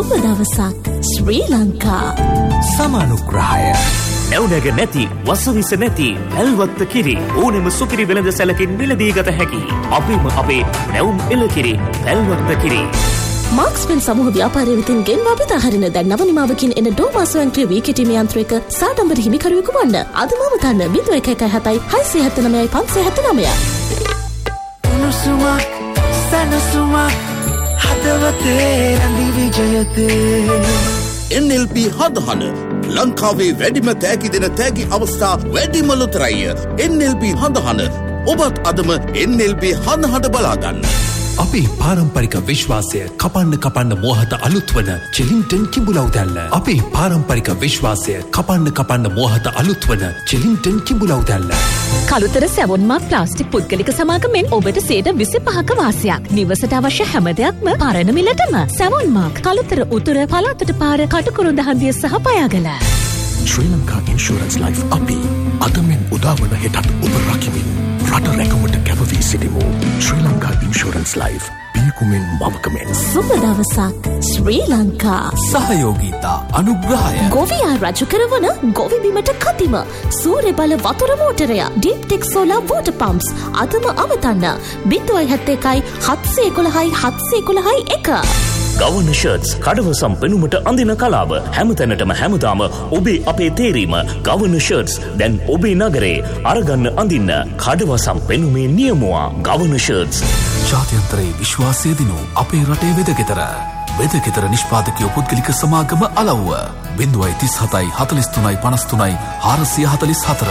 සුබ දවසක් ශ්‍රී ලංකා. සමානුග්‍රහය නැවුනග නැති වසවිස නැති ඇල්වත්ත කිරි ඕනෙම සුකිරි වෙළඳ සැලකින් මිලදී ගත හැකි අපේම අපේ නැවුම් එළකිරි ඇල්වත්ත කිරි. මාක්ස්වෙල් සමූහ ව්‍යාපාරය වෙතින් ගෙන්වා බෙදා හරින දැන් නවනිමාවකින් එන ඩෝමා ස්වයංක්‍රීය වී කිටීමේ යන්ත්‍රයක සාඩම්බර හිමිකරුවෙකු වන්න. අදම අවතන්න 0117 679 579. උණුසුමක් සනසුමක් හදවතේ රැඳි විජයතේ NLP හදහන ලංකාවේ වැඩිම තෑගි දෙන තෑගි අවස්ථා වැඩිම ලොතරැය. NLP හදහන ඔබත් අදම NLP හදහට බලාගන්න. අපේ පාරම්පරික විශ්වාසය කපන්න මෝහත අලුත්වන චෙලින්ටන් කිඹුලව්දැල්ල. අපේ පාරම්පරික විශ්වාසය කපන්න මෝහත අලුත්වන චෙලින්ටන් කිඹුලව්දැල්ල. කළුතර සැවොන්මාක් ප්ලාස්ටික් පුද්ගලික සමාගමෙන් ඔබට 25% වාසියක්. නිවසට අවශ්‍ය හැම දෙයක්ම පරණ මිලටම. සැවොන්මාක් කළුතර උතුර පළාතට පාර කටුකුරුඳ හන්දිය සහ පයාගල. ශ්‍රී ලංකා ඉන්ෂුරන්ස් ලයිෆ් අපි අදමින් උදාවන හෙටත් ඔබ රකිමින් රට රැකමට කැපවී සිටිමු. ශ්‍රී ලංකා ඉන්ෂුරන්ස් ලයිෆ් පියකුමෙන් මවකමෙන්. සුබ දවසක් ශ්‍රී ලංකා. සහයෝගීතා අනුග්‍රහය ගොවියා රජු කරවන ගොවිබිමට කතිම සූර්ය බල වතුර මෝටරය ඩීප්ටෙක් සෝලාර් වෝටර් පම්ප්ස් අදම අවතන්න 071 711 711 1. ගවන ෂර්ට්ස් කඩවසම් පෙනුමට අඳින කලාව හැමතැනටම හැමදාම ඔබේ අපේ තේරීම ගවන ෂර්ට්ස් දැන් ඔබේ නගරේ අරගන්න අඳින්න කඩවසම් පෙනුමේ නියමුවා ගවන ෂර්ට්ස්. ජාත්‍යන්තරයේ විශ්වාසය දිනු අපේ රටේ වෙදගෙදර නිෂ්පාදකයෝ පුද්ගලික සමාගම අලව්ව 037 43 53 444